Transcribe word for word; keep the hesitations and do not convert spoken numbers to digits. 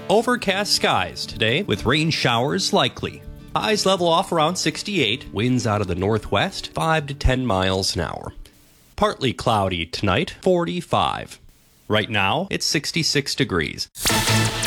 Overcast skies today with rain showers likely. Highs level off around sixty-eight, winds out of the northwest, five to ten miles an hour. Partly cloudy tonight, forty-five. Right now, it's sixty-six degrees.